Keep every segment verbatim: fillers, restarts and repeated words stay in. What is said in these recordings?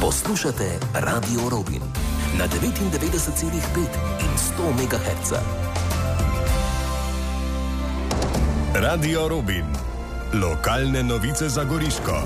Poslušate Radio Robin na devetindevetdeset celih pet in sto megahertz. Radio Robin. Lokalne novice za Goriško.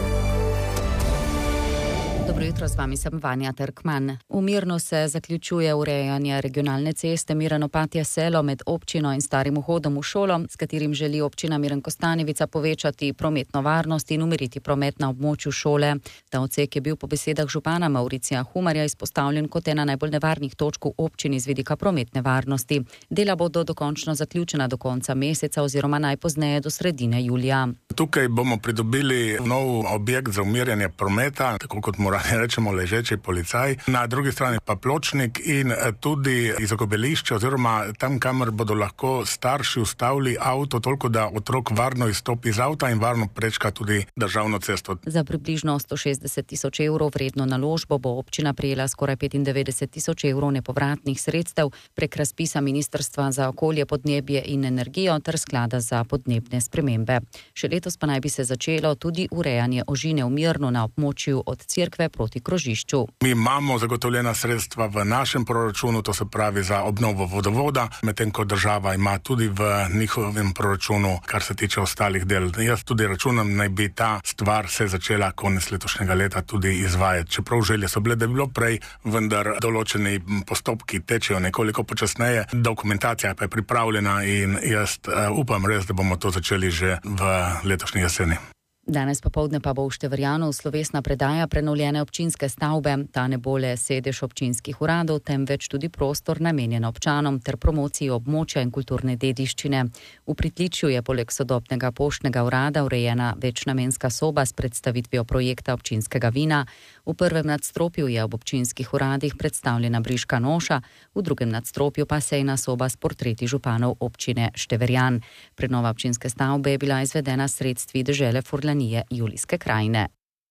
Dobro jutro, z vami sem Vanja Trkman. V Mirnu se zaključuje urejanje regionalne ceste Miren-Opatja selo med občino in starim vhodom v šolo, s katerim želi občina Miren-Kostanjevica povečati prometno varnost in umiriti promet na območju šole. Ta odsek je bil po besedah župana Mauricija Humarja izpostavljen kot ena najbolj nevarnih točk v občini z vidika prometne varnosti. Dela bodo dokončno zaključena do konca meseca oziroma najpozneje do sredine julija. Tukaj bomo pridobili nov objekt za umirjanje prometa, tako kot mora rečemo ležeči policaj, na drugi strani pa pločnik in tudi izogibališče oziroma tam, kamor bodo lahko starši ustavili avto, toliko da otrok varno izstopi iz avta in varno prečka tudi državno cesto. Za približno sto šestdeset tisoč evrov vredno naložbo bo občina prejela skoraj petindevetdeset tisoč evrov nepovratnih sredstev prek razpisa Ministrstva za okolje, podnebje in energijo ter sklada za podnebne spremembe. Še letos pa naj bi se začelo tudi urejanje ožine v Mirnu na območju od cerkve proti krožišču. Mi imamo zagotovljena sredstva v našem proračunu, to se pravi za obnovo vodovoda, medtem ko država ima tudi v njihovem proračunu, kar se tiče ostalih del. Jaz tudi računam, naj bi ta stvar se začela konec letošnjega leta tudi izvajati. Čeprav želje so bile, da bi bilo prej, vendar določeni postopki tečejo nekoliko počasneje, dokumentacija pa je pripravljena in jaz uh, upam res, da bomo to začeli že v letošnji jeseni. Danes popoldne pa bo v Števrjanu slovesna predaja prenovljene občinske stavbe. Ta ne bo le sedež občinskih uradov, temveč tudi prostor namenjen občanom ter promociji območja in kulturne dediščine. V pritličju je poleg sodobnega poštnega urada urejena večnamenska soba s predstavitvijo projekta občinskega vina. V prvem nadstropju je ob občinskih uradih predstavljena briška noša, v drugem nadstropju pa sejna soba s portreti županov občine Števrjan. Prenova občinske stavbe je bila izvedena s sredstvi dežele Furlan Julijske krajine.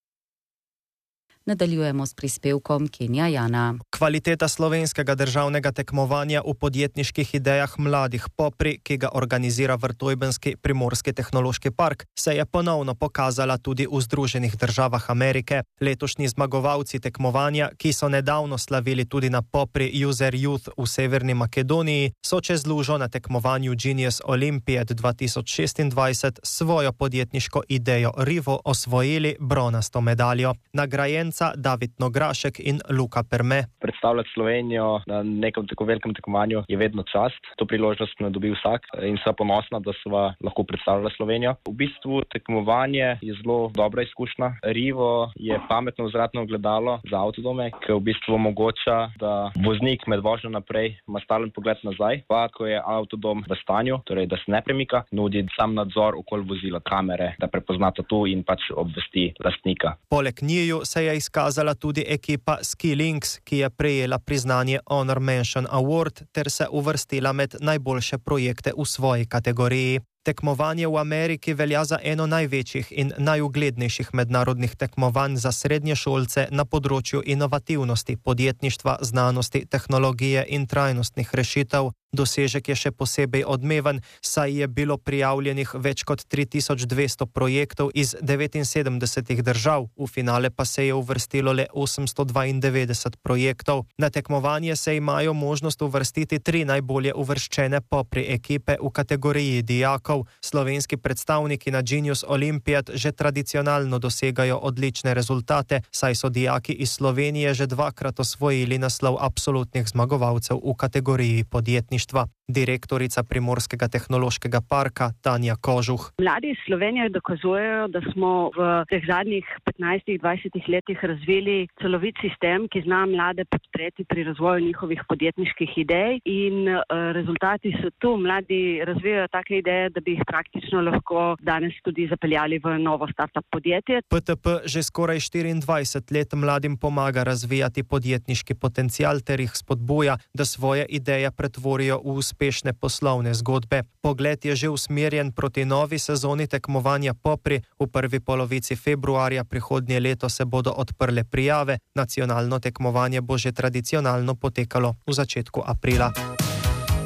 Nadaljujemo s prispevkom Kenja Jana. Kvaliteta slovenskega državnega tekmovanja v podjetniških idejah mladih Popri, ki ga organizira Vrtojbenski primorski tehnološki park, se je ponovno pokazala tudi v Združenih državah Amerike. Letošnji zmagovalci tekmovanja, ki so nedavno slavili tudi na Popri User Youth v Severni Makedoniji, so čez lužo na tekmovanju Genius Olympiad dva tisoč šestindvajset svojo podjetniško idejo Rivo osvojili bronasto medaljo. Nagrajenca David Nograšek in Luka Perme. Predstavljati Slovenijo na nekem tako velikem tekmovanju je vedno čast. To priložnost ne dobi vsak in sva ponosna, da sva lahko predstavljala Slovenijo. V bistvu tekmovanje je zelo dobra izkušnja. Rivo je pametno vzvratno ogledalo za avtodome, ki v bistvu omogoča, da voznik med vožnjo naprej ima stalen pogled nazaj, pa ko je avtodom v stanju, torej da se ne premika, nudi sam nadzor okoli vozila, kamere, da prepozna tatu in pač obvesti lastnika. Poleg njiju se je izkazala tudi ekipa Skilinks, ki je prejela priznanje Honor Mention Award ter se uvrstila med najboljše projekte v svoji kategoriji. Tekmovanje v Ameriki velja za eno največjih in najuglednejših mednarodnih tekmovanj za srednješolce na področju inovativnosti, podjetništva, znanosti, tehnologije in trajnostnih rešitev. Dosežek je še posebej odmeven, saj je bilo prijavljenih več kot tri tisoč dvesto projektov iz devetinsedemdesetih držav, v finale pa se je uvrstilo le osemsto dvaindevetdeset projektov. Na tekmovanje se imajo možnost uvrstiti tri najbolje uvrščene Popri ekipe v kategoriji dijakov. Slovenski predstavniki na Genius Olympiad že tradicionalno dosegajo odlične rezultate, saj so dijaki iz Slovenije že dvakrat osvojili naslov absolutnih zmagovalcev v kategoriji podjetništva. Direktorica Primorskega tehnološkega parka Tanja Kožuh. Mladi iz Slovenije dokazujejo, da smo v teh zadnjih petnajstih dvajsetih letih razvili celovit sistem, ki zna mlade podpreti pri razvoju njihovih podjetniških idej in uh, rezultati so tu. Mladi razvijajo take ideje, da bi jih praktično lahko danes tudi zapeljali v novo startup podjetje. P T P že skoraj štiriindvajset let mladim pomaga razvijati podjetniški potencial ter jih spodbuja, da svoje ideje pretvorijo v uspešne poslovne zgodbe. Pogled je že usmerjen proti novi sezoni tekmovanja Popri. V prvi polovici februarja prihodnje leto se bodo odprle prijave. Nacionalno tekmovanje bo že tradicionalno potekalo v začetku aprila.